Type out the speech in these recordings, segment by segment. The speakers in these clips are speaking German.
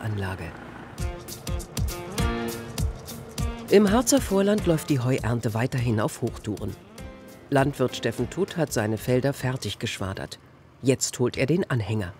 Solaranlage. Im Harzer Vorland läuft die Heuernte weiterhin auf Hochtouren. Landwirt Steffen Tutt hat seine Felder fertig geschwadert. Jetzt holt er den Anhänger.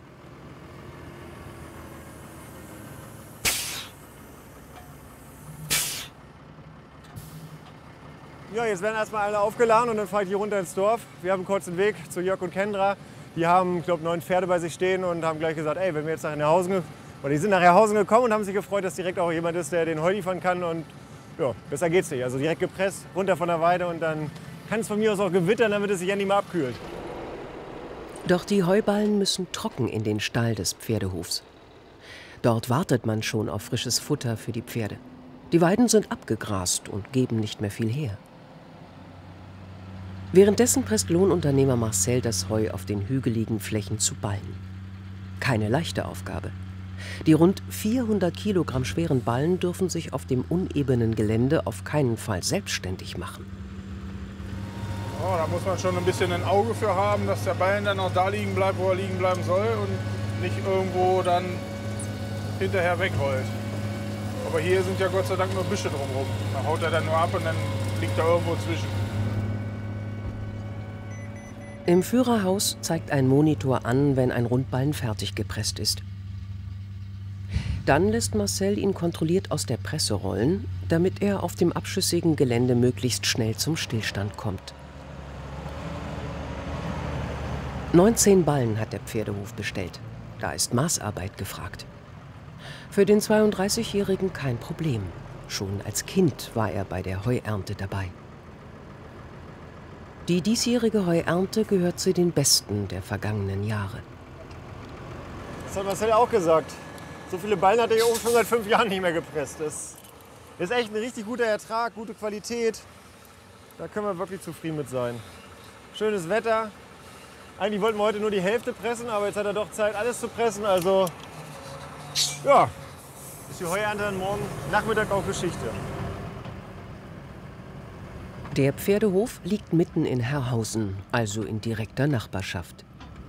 Ja, jetzt werden erstmal alle aufgeladen und dann fahre ich hier runter ins Dorf. Wir haben einen kurzen Weg zu Jörg und Kendra. Die haben, ich glaube, 9 Pferde bei sich stehen und haben gleich gesagt, ey, wenn wir jetzt nach Hause, oder die sind nach Hause gekommen und haben sich gefreut, dass direkt auch jemand ist, der den Heu liefern kann. Und ja, besser geht's nicht. Also direkt gepresst, runter von der Weide und dann kann es von mir aus auch gewittern, damit es sich endlich mal abkühlt. Doch die Heuballen müssen trocken in den Stall des Pferdehofs. Dort wartet man schon auf frisches Futter für die Pferde. Die Weiden sind abgegrast und geben nicht mehr viel her. Währenddessen presst Lohnunternehmer Marcel das Heu auf den hügeligen Flächen zu Ballen. Keine leichte Aufgabe. Die rund 400 Kilogramm schweren Ballen dürfen sich auf dem unebenen Gelände auf keinen Fall selbstständig machen. Oh, da muss man schon ein bisschen ein Auge für haben, dass der Ballen dann auch da liegen bleibt, wo er liegen bleiben soll und nicht irgendwo dann hinterher wegrollt. Aber hier sind ja Gott sei Dank nur Büsche drumherum. Da haut er dann nur ab und dann liegt er irgendwo zwischen. Im Führerhaus zeigt ein Monitor an, wenn ein Rundballen fertig gepresst ist. Dann lässt Marcel ihn kontrolliert aus der Presse rollen, damit er auf dem abschüssigen Gelände möglichst schnell zum Stillstand kommt. 19 Ballen hat der Pferdehof bestellt. Da ist Maßarbeit gefragt. Für den 32-Jährigen kein Problem. Schon als Kind war er bei der Heuernte dabei. Die diesjährige Heuernte gehört zu den besten der vergangenen Jahre. Das hat Marcel auch gesagt. So viele Ballen hat er auch schon seit 5 Jahren nicht mehr gepresst. Das ist echt ein richtig guter Ertrag, gute Qualität. Da können wir wirklich zufrieden mit sein. Schönes Wetter. Eigentlich wollten wir heute nur die Hälfte pressen, aber jetzt hat er doch Zeit, alles zu pressen. Also, ja, ist die Heuernte dann morgen Nachmittag auch Geschichte. Der Pferdehof liegt mitten in Herrhausen, also in direkter Nachbarschaft.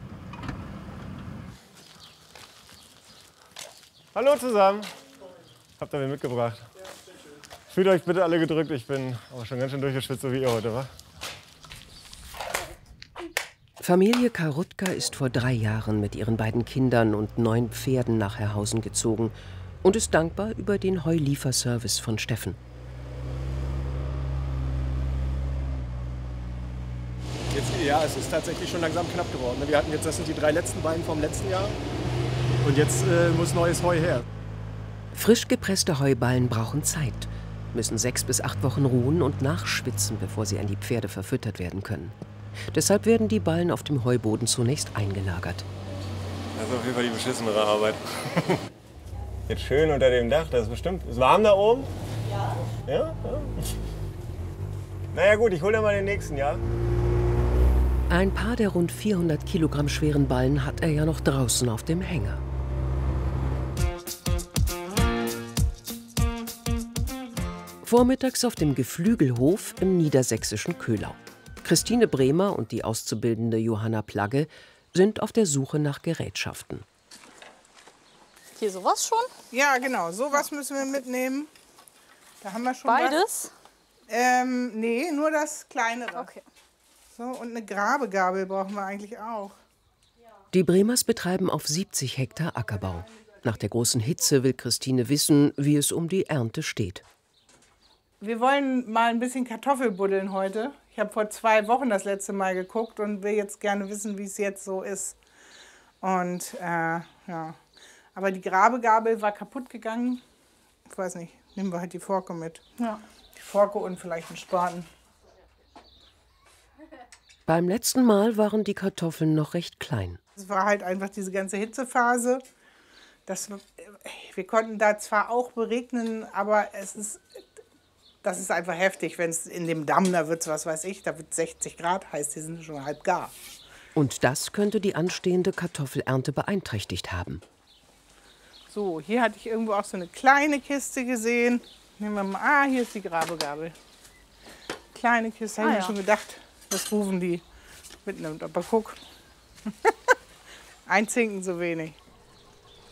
Hallo zusammen. Habt ihr mir mitgebracht? Fühlt euch bitte alle gedrückt. Ich bin auch schon ganz schön durchgeschwitzt, so wie ihr heute, wa? Familie Karutka ist vor 3 Jahren mit ihren beiden Kindern und 9 Pferden nach Herrhausen gezogen und ist dankbar über den Heulieferservice von Steffen. Ja, es ist tatsächlich schon langsam knapp geworden. Wir hatten jetzt, das sind die 3 letzten Ballen vom letzten Jahr. Und jetzt muss neues Heu her. Frisch gepresste Heuballen brauchen Zeit, müssen 6 bis 8 Wochen ruhen und nachschwitzen, bevor sie an die Pferde verfüttert werden können. Deshalb werden die Ballen auf dem Heuboden zunächst eingelagert. Das ist auf jeden Fall die beschissenere Arbeit. Jetzt schön unter dem Dach, das ist bestimmt. Ist warm da oben? Ja. Ja? Ja. Naja gut, ich hole dann mal den nächsten, ja? Ein paar der rund 400 Kilogramm schweren Ballen hat er ja noch draußen auf dem Hänger. Vormittags auf dem Geflügelhof im niedersächsischen Köhlau. Christine Bremer und die Auszubildende Johanna Plagge sind auf der Suche nach Gerätschaften. Hier sowas schon? Ja, genau. Sowas müssen wir mitnehmen. Da haben wir schon beides? Nee, nur das kleinere. Okay. So, und eine Grabegabel brauchen wir eigentlich auch. Die Bremers betreiben auf 70 Hektar Ackerbau. Nach der großen Hitze will Christine wissen, wie es um die Ernte steht. Wir wollen mal ein bisschen Kartoffel buddeln heute. Ich habe vor 2 Wochen das letzte Mal geguckt und will jetzt gerne wissen, wie es jetzt so ist. Und ja, aber die Grabegabel war kaputt gegangen. Ich weiß nicht, nehmen wir halt die Forke mit. Ja. Die Forke und vielleicht einen Spaten. Beim letzten Mal waren die Kartoffeln noch recht klein. Es war halt einfach diese ganze Hitzephase. Wir konnten da zwar auch beregnen, aber das ist einfach heftig, wenn es in dem Damm, da wird es, was weiß ich, da wird 60 Grad, heißt, die sind schon halb gar. Und das könnte die anstehende Kartoffelernte beeinträchtigt haben. So, hier hatte ich irgendwo auch so eine kleine Kiste gesehen. Nehmen wir mal, hier ist die Grabegabel. Kleine Kiste, habe ich mir schon gedacht, das rufen die mitnimmt. Aber guck, ein Zinken so wenig.